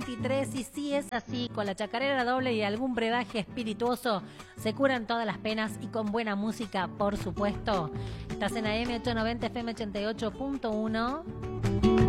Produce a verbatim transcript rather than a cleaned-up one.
veintitrés. Y si es así, con la chacarera doble y algún brebaje espirituoso, se curan todas las penas y con buena música, por supuesto. Estás en A M ochocientos noventa, F M ochenta y ocho punto uno.